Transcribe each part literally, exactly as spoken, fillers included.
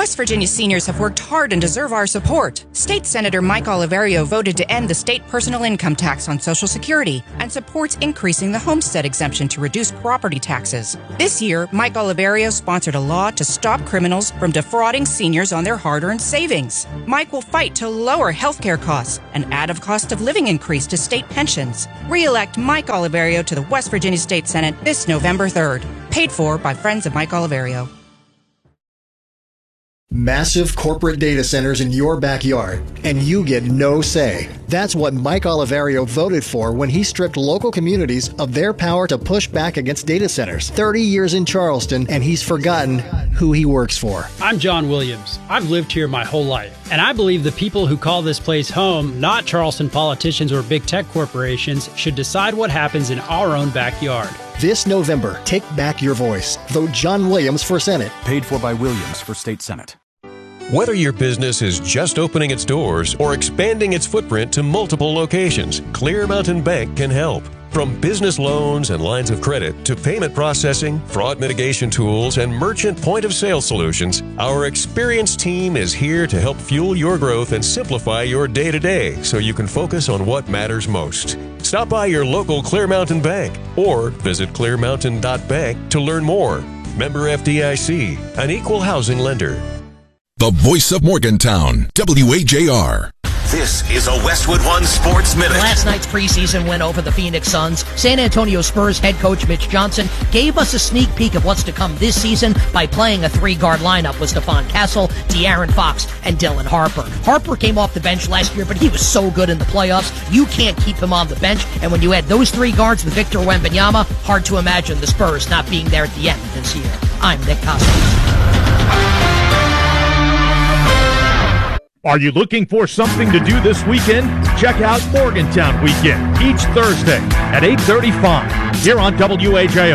West Virginia seniors have worked hard and deserve our support. State Senator Mike Oliverio voted to end the state personal income tax on Social Security and supports increasing the homestead exemption to reduce property taxes. This year, Mike Oliverio sponsored a law to stop criminals from defrauding seniors on their hard-earned savings. Mike will fight to lower healthcare costs and add a cost of living increase to state pensions. Re-elect Mike Oliverio to the West Virginia State Senate this November third. Paid for by friends of Mike Oliverio. Massive corporate data centers in your backyard, and you get no say. That's what Mike Oliverio voted for when he stripped local communities of their power to push back against data centers. thirty years in Charleston, and he's forgotten who he works for. I'm John Williams. I've lived here my whole life, and I believe the people who call this place home, not Charleston politicians or big tech corporations, should decide what happens in our own backyard. This November, take back your voice. Vote John Williams for Senate. Paid for by Williams for State Senate. Whether your business is just opening its doors or expanding its footprint to multiple locations, Clear Mountain Bank can help. From business loans and lines of credit to payment processing, fraud mitigation tools, and merchant point-of-sale solutions, our experienced team is here to help fuel your growth and simplify your day-to-day so you can focus on what matters most. Stop by your local Clear Mountain Bank or visit clear mountain dot bank to learn more. Member F D I C, an equal housing lender. The voice of Morgantown, W A J R. This is a Westwood One Sports Minute. Last night's preseason win over the Phoenix Suns, San Antonio Spurs head coach Mitch Johnson gave us a sneak peek of what's to come this season by playing a three-guard lineup with Stephon Castle, De'Aaron Fox, and Dylan Harper. Harper came off the bench last year, but he was so good in the playoffs, you can't keep him on the bench. And when you add those three guards with Victor Wembanyama, hard to imagine the Spurs not being there at the end this year. I'm Nick Costas. Are you looking for something to do this weekend? Check out Morgantown Weekend each Thursday at eight thirty-five here on W A J O.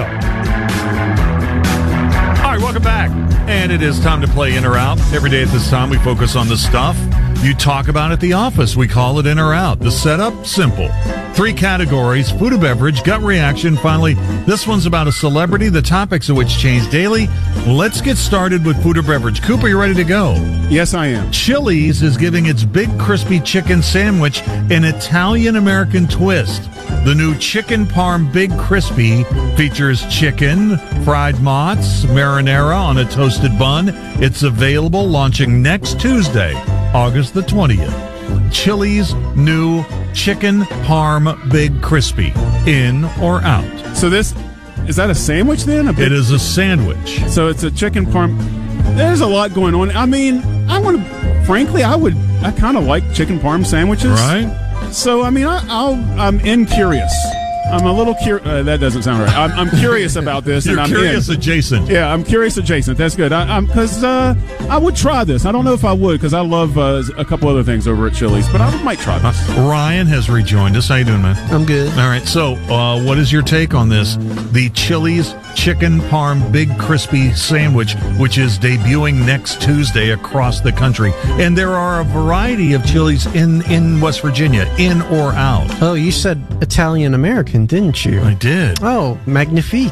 All right, welcome back. And it is time to play In or Out. Every day at this time, we focus on the stuff you talk about at the office. We call it In or Out. The setup, simple. Three categories, food or beverage, gut reaction. Finally, this one's about a celebrity, the topics of which change daily. Let's get started with food or beverage. Cooper, you ready to go? Yes, I am. Chili's is giving its big crispy chicken sandwich an Italian-American twist. The new Chicken Parm Big Crispy features chicken, fried mozz, marinara on a toasted bun. It's available launching next Tuesday, August the twentieth. Chili's new Chicken Parm Big Crispy. In or out? So this, is that a sandwich then? A big, it is a sandwich. So it's a chicken parm. There's a lot going on. I mean, I want to, frankly, I would, I kind of like chicken parm sandwiches. Right. So, I mean, I, I'll, I'm in curious. I'm a little curious. Uh, that doesn't sound right. I'm, I'm curious about this. You're and I'm curious in. adjacent. Yeah, I'm curious adjacent. That's good. I, I'm because uh, I would try this. I don't know if I would because I love uh, a couple other things over at Chili's, but I might try this. Uh, Ryan has rejoined us. How you doing, man? I'm good. All right. So, uh, what is your take on this? The Chili's Chicken Parm Big Crispy Sandwich, which is debuting next Tuesday across the country, and there are a variety of Chili's in in West Virginia, in or out. Oh, you said Italian American, didn't you? I did. Oh, magnifique.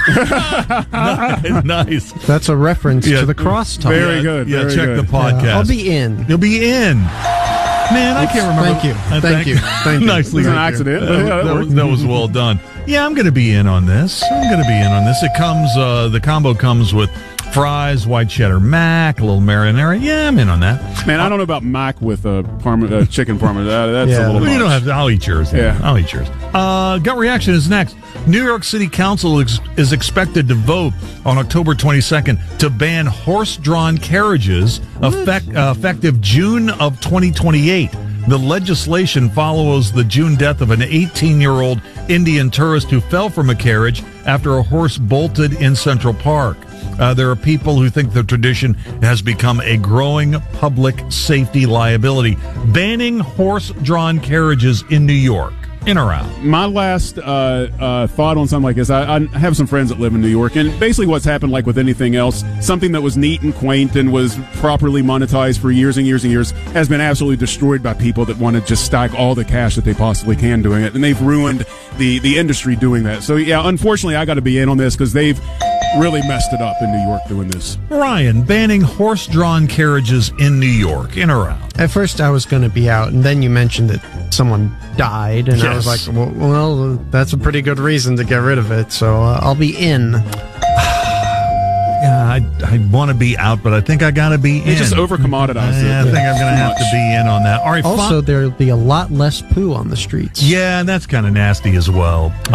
Nice. That's a reference yeah, to the crosstalk. Very good. Yeah, very check good. the podcast. Yeah, I'll be in. You'll be in. Man, I can't remember. Thank you. Uh, thank, you. Thank you. Nicely. It was an done. accident. Uh, Yeah, that, was, that was well done. Yeah, I'm going to be in on this. I'm going to be in on this. It comes, uh, the combo comes with fries, white cheddar mac, a little marinara. Yeah, I'm in on that. Man, I don't know about mac with a uh, parma, uh, chicken parma. That, that's Yeah. a little Well, you much. don't have to. I'll eat yours. Yeah. I'll eat yours. Uh, gut reaction is next. New York City Council ex- is expected to vote on October twenty-second to ban horse-drawn carriages effect, uh, effective June of twenty twenty-eight. The legislation follows the June death of an eighteen-year-old Indian tourist who fell from a carriage after a horse bolted in Central Park. Uh, there are people who think the tradition has become a growing public safety liability. Banning horse-drawn carriages in New York. In or out? My last uh, uh, thought on something like this, I, I have some friends that live in New York, and basically what's happened, like with anything else, something that was neat and quaint and was properly monetized for years and years and years has been absolutely destroyed by people that want to just stack all the cash that they possibly can doing it, and they've ruined the, the industry doing that. So, yeah, unfortunately, I got to be in on this because they've really messed it up in New York doing this. Ryan, banning horse-drawn carriages in New York, in or out? At first, I was going to be out, and then you mentioned that someone died, and Yes. I was like, well, well, that's a pretty good reason to get rid of it, so uh, I'll be in. Yeah, I, I want to be out, but I think I got to be They in. just over-commoditized Yeah, it. I think I'm going to Too have much. to be in on that. All right, Also, fi- there'll be a lot less poo on the streets. yeah, that's kind of nasty as well.